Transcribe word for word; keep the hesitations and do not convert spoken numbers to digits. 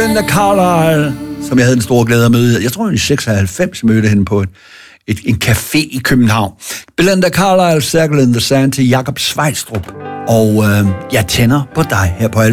Belinda Carlisle, som jeg havde den store glæde at møde. Jeg tror, i seksoghalvfems mødte hende på et, et, en café i København. Belinda Carlisle, Circle in the Sand til Jakob Svejstrup. Og øh, jeg tænder på dig her på